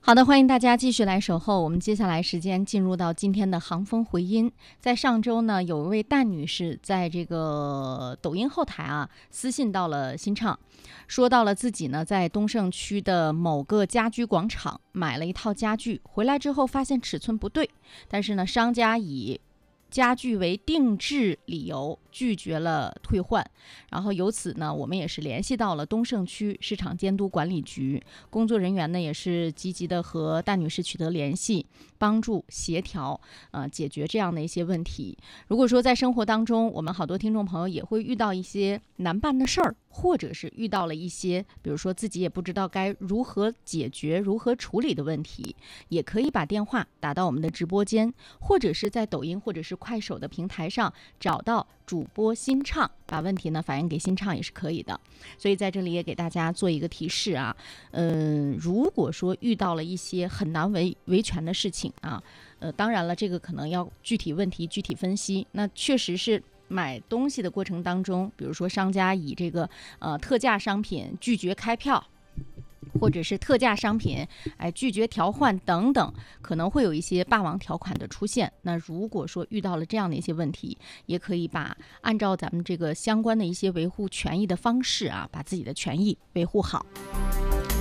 好的，欢迎大家继续来守候。我们接下来时间进入到今天的航风回音。在上周呢，有一位戴女士在这个抖音后台私信到了新畅，说到了自己呢在东胜区的某个家居广场买了一套家具，回来之后发现尺寸不对，但是呢商家以家具为定制理由拒绝了退换，然后由此呢，我们也是联系到了东胜区市场监督管理局工作人员呢，也是积极的和戴女士取得联系，帮助协调，解决这样的一些问题。如果说在生活当中，我们好多听众朋友也会遇到一些难办的事儿，或者是遇到了一些，比如说自己也不知道该如何解决、如何处理的问题，也可以把电话打到我们的直播间，或者是在抖音或者是快手的平台上找到主播新畅，把问题呢反映给新畅也是可以的。所以在这里也给大家做一个提示啊，如果说遇到了一些很难维权的事情啊，当然了，这个可能要具体问题具体分析。那确实是买东西的过程当中，比如说商家以这个特价商品拒绝开票，或者是特价商品拒绝调换等等，可能会有一些霸王条款的出现。那如果说遇到了这样的一些问题，也可以按照咱们这个相关的一些维护权益的方式把自己的权益维护好。